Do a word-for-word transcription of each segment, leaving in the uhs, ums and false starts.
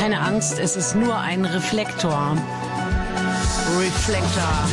Keine Angst, es ist nur ein Reflektor. Reflektor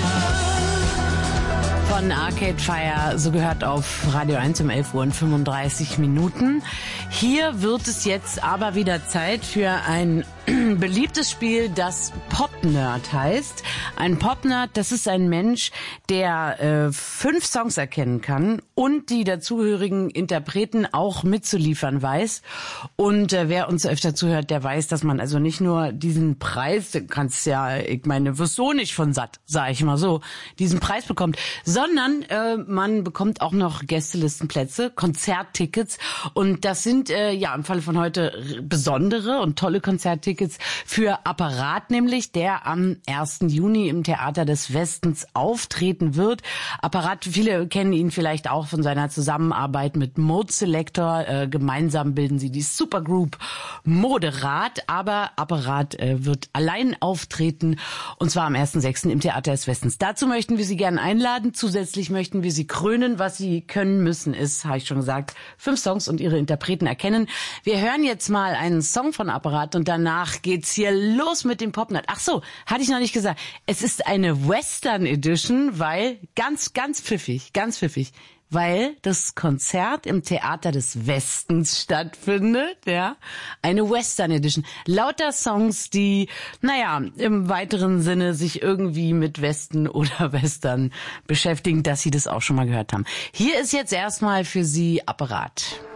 von Arcade Fire, so gehört auf Radio eins um elf Uhr und fünfunddreißig Minuten. Hier wird es jetzt aber wieder Zeit für ein beliebtes Spiel, das Pop-Nerd heißt. Ein Pop-Nerd, das ist ein Mensch, der äh, fünf Songs erkennen kann und die dazugehörigen Interpreten auch mitzuliefern weiß. Und äh, wer uns öfter zuhört, der weiß, dass man also nicht nur diesen Preis, du kannst ja, ich meine, wirst so nicht von satt, sag ich mal so, diesen Preis bekommt, sondern äh, man bekommt auch noch Gästelistenplätze, Konzerttickets, und das sind äh, ja im Falle von heute besondere und tolle Konzerttickets für Apparat, nämlich der am ersten Juni im Theater des Westens auftreten wird. Apparat, viele kennen ihn vielleicht auch von seiner Zusammenarbeit mit Mode Selector. Äh, gemeinsam bilden sie die Supergroup Moderat, aber Apparat äh, wird allein auftreten, und zwar am ersten sechsten im Theater des Westens. Dazu möchten wir Sie gerne einladen. Zusätzlich möchten wir Sie krönen. Was Sie können müssen ist, habe ich schon gesagt, fünf Songs und ihre Interpreten erkennen. Wir hören jetzt mal einen Song von Apparat und danach geht's hier los mit dem Pop-Nerd. Ach so, hatte ich noch nicht gesagt. Es ist eine Western Edition, weil ganz, ganz pfiffig, ganz pfiffig, weil das Konzert im Theater des Westens stattfindet, ja. Eine Western Edition. Lauter Songs, die, naja, im weiteren Sinne sich irgendwie mit Westen oder Western beschäftigen, dass Sie das auch schon mal gehört haben. Hier ist jetzt erstmal für Sie Apparat.